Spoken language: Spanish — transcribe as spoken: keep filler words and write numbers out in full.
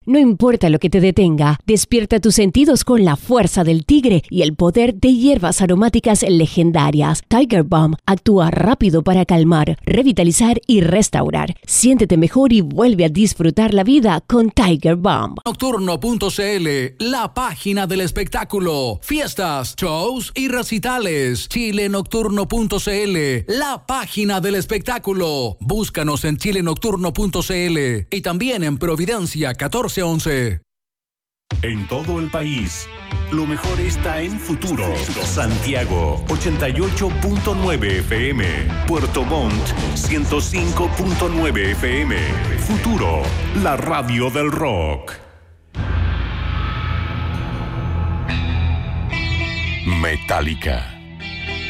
No importa lo que te detenga, despierta tus sentidos con la fuerza del tigre y el poder de hierbas aromáticas legendarias. Tiger Balm actúa rápido para calmar, revitalizar y restaurar. Siéntete mejor y vuelve a disfrutar la vida con Tiger Balm. Nocturno punto c l, la página del espectáculo. Fiestas, shows y recitales. Chile Nocturno punto c l, la página del espectáculo. Búscanos en Chile Nocturno punto c l y también en Providencia catorce once. En todo el país, lo mejor está en Futuro. Santiago ochenta y ocho punto nueve F M, Puerto Montt ciento cinco punto nueve F M. Futuro, la radio del rock. Metallica.